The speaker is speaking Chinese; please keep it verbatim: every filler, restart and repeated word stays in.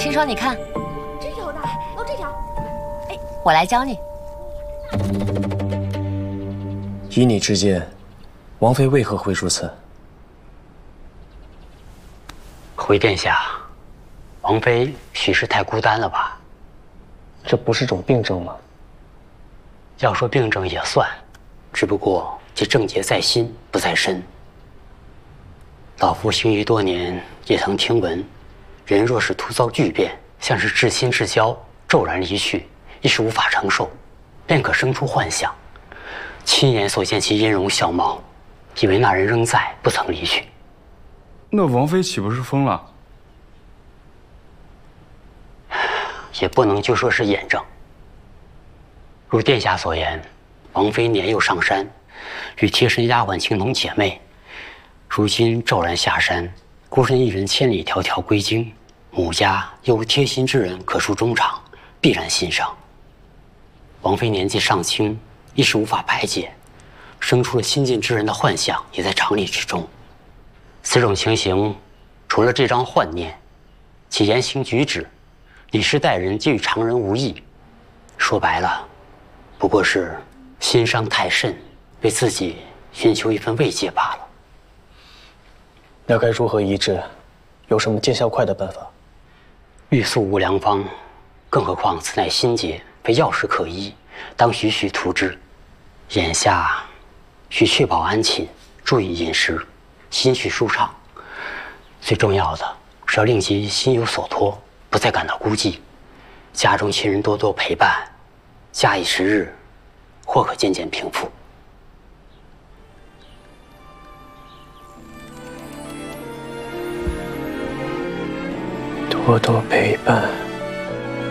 清霜，你看， 这条的，哦，这条，哎， 我来教你。 依你之见，王妃为何会如此？ 回殿下，王妃许是太孤单了吧？ 这不是种病症吗？ 要说病症也算，只不过其症结在心，不在身。老夫行医多年，也曾听闻，人若是突遭巨变，像是至亲至交骤然离去，一时无法承受，便可生出幻想，亲眼所见其音容笑貌，以为那人仍在，不曾离去。 那王妃岂不是疯了？ 也不能就说是眼症。如殿下所言，王妃年幼上山，与贴身丫鬟情同姐妹，如今骤然下山，孤身一人千里迢迢归京，母家又无贴心之人可诉衷肠，必然心伤。王妃年纪尚轻，一时无法排解，生出了亲近之人的幻想，也在常理之中。此种情形，除了这张幻念，其言行举止、理事待人皆与常人无异。说白了，不过是心伤太甚，为自己寻求一份慰藉罢了。 那该如何医治？有什么见效快的办法？ 欲速无良方，更何况此乃心结，非药石可医，当徐徐图之。眼下需确保安寝，注意饮食，心绪舒畅。最重要的是要令其心有所托，不再感到孤寂。家中亲人多多陪伴，假以时日，或可渐渐平复。 多多陪伴。